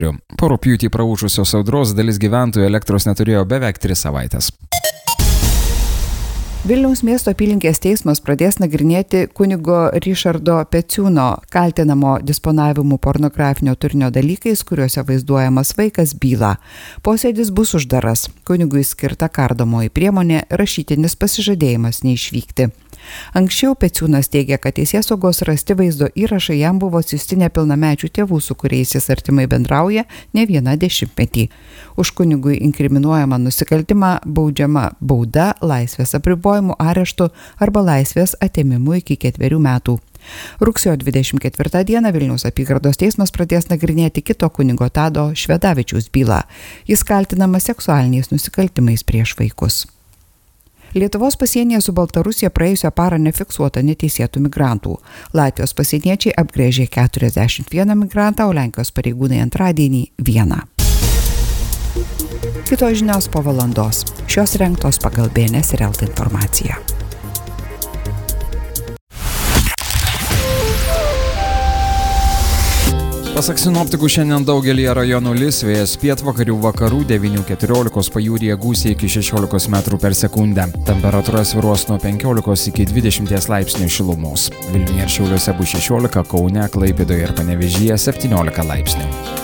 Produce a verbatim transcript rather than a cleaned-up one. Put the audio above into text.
Po rugpjūtį praūžusios audros dalis gyventojų elektros neturėjo beveik tris savaitės. Vilniaus miesto apylinkės teismas pradės nagrinėti kunigo Rišardo Peciūno kaltinamo disponavimu pornografinio turinio dalykais, kuriuose vaizduojamas vaikas bylą. Posėdis bus uždaras. Kunigui skirta kardomoji priemonė rašytinis pasižadėjimas neišvykti. Anksčiau Peciūnas teigia, kad teisėsaugos rasti vaizdo įrašai jam buvo atsiųsti nepilnamečių tėvų, su kuriais jis artimai bendrauja ne vieną dešimtmetį. Už kunigui inkriminuojamą nusikaltimą baudžiama bauda, laisvės apribojimų, areštų arba laisvės atėmimų iki ketverių metų. Rugsėjo dvidešimt ketvirtą dieną Vilniaus apygardos teismas pradės nagrinėti kito kunigo Tado Švedavičiaus bylą. Jis kaltinamas seksualiniais nusikaltimais prieš vaikus. Lietuvos pasienyje su Baltarusija praėjusią parą nefiksuota neteisėtų migrantų. Latvijos pasieniečiai apgręžė keturiasdešimt vieną migrantą, o Lenkijos pareigūnai antradienį vieną. Kitos žinios po valandos. Šios rengtos pagal B N S ir L T informaciją. Pasak sinoptikų, šiandien daugelyje rajonų lis, vėjas pietvakarių vakarų devynių keturiolikos, pajūryje gūsiai iki šešiolikos metrų per sekundę. Temperatūra svyruos nuo penkiolikos iki dvidešimties laipsnių šilumos. Vilniuje ir Šiauliuose bus šešiolika, Kaune, Klaipėdoje ir Panevėžyje septyniolika laipsnių.